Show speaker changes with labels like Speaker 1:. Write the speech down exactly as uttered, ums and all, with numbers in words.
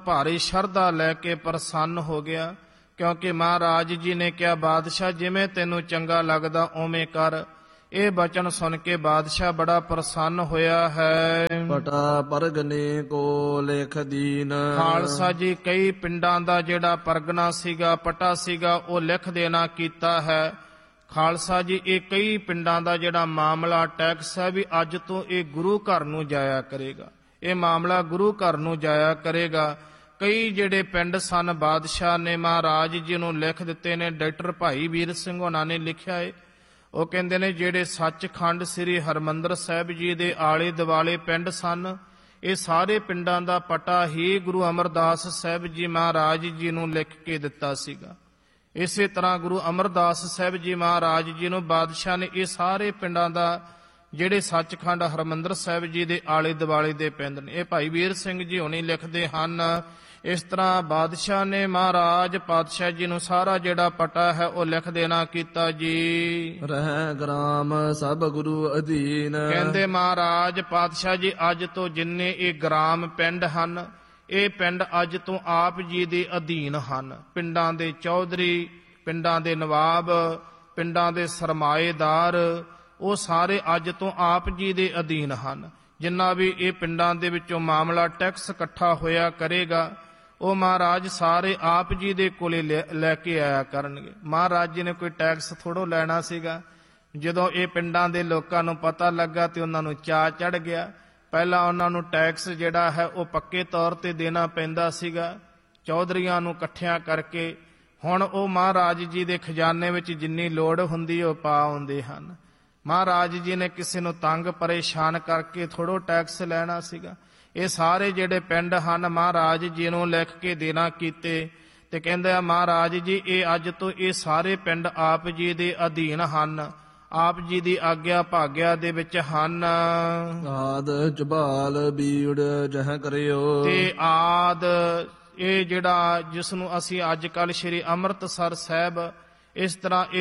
Speaker 1: ਭਾਰੀ ਸ਼ਰਧਾ ਲੈ ਕੇ ਪ੍ਰਸੰਨ ਹੋ ਗਿਆ, ਕਿਉਂਕਿ ਮਹਾਰਾਜ ਜੀ ਨੇ ਕਿਹਾ, ਬਾਦਸ਼ਾਹ ਜਿਵੇਂ ਤੈਨੂੰ ਚੰਗਾ ਲੱਗਦਾ ਉਵੇਂ ਕਰ। ਇਹ ਬਚਨ ਸੁਣ ਕੇ ਬਾਦਸ਼ਾਹ ਬੜਾ ਪ੍ਰਸੰਨ ਹੋਇਆ ਹੈ।
Speaker 2: ਪਟਾ ਪਰਗਨੇ ਕੋ ਲੇਖ ਦੀਨ।
Speaker 1: ਖਾਲਸਾ ਜੀ ਕਈ ਪਿੰਡਾਂ ਦਾ ਜਿਹੜਾ ਪਰਗਨਾ ਸੀਗਾ, ਪਟਾ ਸੀਗਾ, ਉਹ ਲਿਖ ਦੇਣਾ ਕੀਤਾ ਹੈ। ਖਾਲਸਾ ਜੀ ਇਹ ਕਈ ਪਿੰਡਾਂ ਦਾ ਜਿਹੜਾ ਮਾਮਲਾ ਟੈਕਸ ਹੈ ਵੀ ਅੱਜ ਤੋਂ ਇਹ ਗੁਰੂ ਘਰ ਨੂੰ ਜਾਇਆ ਕਰੇਗਾ, ਇਹ ਮਾਮਲਾ ਗੁਰੂ ਘਰ ਨੂੰ ਜਾਇਆ ਕਰੇਗਾ। ਕਈ ਜਿਹੜੇ ਪਿੰਡ ਸਨ ਬਾਦਸ਼ਾਹ ਨੇ ਮਹਾਰਾਜ ਜੀ ਨੂੰ ਲਿਖ ਦਿੱਤੇ ਨੇ। ਡਾਕਟਰ ਭਾਈ ਵੀਰ ਸਿੰਘ ਉਹਨਾਂ ਨੇ ਲਿਖਿਆ ਹੈ, ਉਹ ਕਹਿੰਦੇ ਨੇ ਜਿਹੜੇ ਸੱਚਖੰਡ ਸ੍ਰੀ ਹਰਿਮੰਦਰ ਸਾਹਿਬ ਜੀ ਦੇ ਆਲੇ ਦੁਆਲੇ ਪਿੰਡ ਸਨ, ਇਹ ਸਾਰੇ ਪਿੰਡਾਂ ਦਾ ਪਟਾ ਹੀ ਗੁਰੂ ਅਮਰਦਾਸ ਸਾਹਿਬ ਜੀ ਮਹਾਰਾਜ ਜੀ ਨੂੰ ਲਿਖ ਕੇ ਦਿੱਤਾ ਸੀਗਾ। ਇਸੇ ਤਰ੍ਹਾਂ ਗੁਰੂ ਅਮਰਦਾਸ ਸਾਹਿਬ ਜੀ ਮਹਾਰਾਜ ਜੀ ਨੂੰ ਬਾਦਸ਼ਾਹ ਨੇ ਇਹ ਸਾਰੇ ਪਿੰਡਾਂ ਦਾ ਜਿਹੜੇ ਸੱਚਖੰਡ ਹਰਿਮੰਦਰ ਸਾਹਿਬ ਜੀ ਦੇ ਆਲੇ ਦੁਆਲੇ ਦੇ ਪਿੰਡ ਨੇ, ਇਹ ਭਾਈ ਵੀਰ ਸਿੰਘ ਜੀ ਹੁਣੀ ਲਿਖਦੇ ਹਨ। ਇਸ ਤਰ੍ਹਾਂ ਬਾਦਸ਼ਾਹ ਨੇ ਮਹਾਰਾਜ ਪਾਤਸ਼ਾਹ ਜੀ ਨੂੰ ਸਾਰਾ ਜਿਹੜਾ ਪਟਾ ਹੈ ਉਹ ਲਿਖ ਦੇਣਾ ਕੀਤਾ ਜੀ।
Speaker 2: ਰਹਿ ਗ੍ਰਾਮ ਸਭ ਗੁਰੂ ਅਧੀਨ।
Speaker 1: ਕਹਿੰਦੇ ਮਹਾਰਾਜ ਪਾਤਸ਼ਾਹ ਜੀ ਅੱਜ ਤੋਂ ਜਿੰਨੇ ਇਹ ਗ੍ਰਾਮ ਪਿੰਡ ਹਨ, ਇਹ ਪਿੰਡ ਅੱਜ ਤੋਂ ਆਪ ਜੀ ਦੇ ਅਧੀਨ ਹਨ। ਪਿੰਡਾਂ ਦੇ ਚੌਧਰੀ, ਪਿੰਡਾਂ ਦੇ ਨਵਾਬ, ਪਿੰਡਾਂ ਦੇ ਸਰਮਾਏਦਾਰ, ਉਹ ਸਾਰੇ ਅੱਜ ਤੋਂ ਆਪ ਜੀ ਦੇ ਅਧੀਨ ਹਨ। ਜਿੰਨਾ ਵੀ ਇਹ ਪਿੰਡਾਂ ਦੇ ਵਿੱਚੋਂ ਮਾਮਲਾ ਟੈਕਸ ਇਕੱਠਾ ਹੋਇਆ ਕਰੇਗਾ, ਉਹ ਮਹਾਰਾਜ ਸਾਰੇ ਆਪ ਜੀ ਦੇ ਕੋਲੇ ਲੈ ਕੇ ਆਇਆ ਕਰਨਗੇ। ਮਹਾਰਾਜ ਜੀ ਨੇ ਕੋਈ ਟੈਕਸ ਥੋੜ੍ਹੋ ਲੈਣਾ ਸੀਗਾ। ਜਦੋਂ ਇਹ ਪਿੰਡਾਂ ਦੇ ਲੋਕਾਂ ਨੂੰ ਪਤਾ ਲੱਗਾ ਤੇ ਉਹਨਾਂ ਨੂੰ ਚਾਅ ਚੜ ਗਿਆ। ਪਹਿਲਾਂ ਉਹਨਾਂ ਨੂੰ ਟੈਕਸ ਜਿਹੜਾ ਹੈ ਉਹ ਪੱਕੇ ਤੌਰ ਤੇ ਦੇਣਾ ਪੈਂਦਾ ਸੀਗਾ ਚੌਧਰੀਆਂ ਨੂੰ ਇਕੱਠਿਆਂ ਕਰਕੇ। ਹੁਣ ਉਹ ਮਹਾਰਾਜ ਜੀ ਦੇ ਖਜ਼ਾਨੇ ਵਿੱਚ ਜਿੰਨੀ ਲੋੜ ਹੁੰਦੀ ਉਹ ਪਾ ਆਉਂਦੇ ਹਨ। ਮਹਾਰਾਜ ਜੀ ਨੇ ਕਿਸੇ ਨੂੰ ਤੰਗ ਪਰੇਸ਼ਾਨ ਕਰਕੇ ਥੋੜ੍ਹੋ ਟੈਕਸ ਲੈਣਾ ਸੀਗਾ। ਇਹ ਸਾਰੇ ਜਿਹੜੇ ਪਿੰਡ ਹਨ ਮਹਾਰਾਜ ਜੀ ਨੂੰ ਲਿਖ ਕੇ ਦੇਣਾ ਕੀਤੇ ਤੇ ਕਹਿੰਦੇ ਆ ਮਹਾਰਾਜ ਜੀ ਇਹ ਅੱਜ ਤੋਂ ਇਹ ਸਾਰੇ ਪਿੰਡ ਆਪ ਜੀ ਦੇ ਅਧੀਨ ਹਨ, ਆਪ ਜੀ ਦੀ ਆਗਿਆ ਭਾਗਿਆ ਦੇ ਵਿੱਚ ਹਨ।
Speaker 2: ਆਦ ਜਬਾਲ ਬੀੜ ਜਹ ਕਰਿਓ।
Speaker 1: ਤੇ ਆਦ ਇਹ ਜਿਹੜਾ ਜਿਸ ਨੂੰ ਅਸੀਂ ਅੱਜ ਕੱਲ੍ਹ ਸ਼੍ਰੀ ਅੰਮ੍ਰਿਤਸਰ ਸਾਹਿਬ ਇਸ ਤਰ੍ਹਾਂ